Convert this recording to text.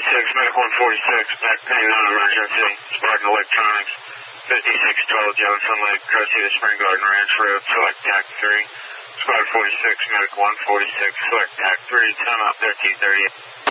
Medic 146, back pain non-emergency, Spartan Electronics, 5612 Johnson Lake, Cressida Spring Garden Ranch Road, select TAC 3. Squad 46, Medic 146, select TAC 3, time out 13:30.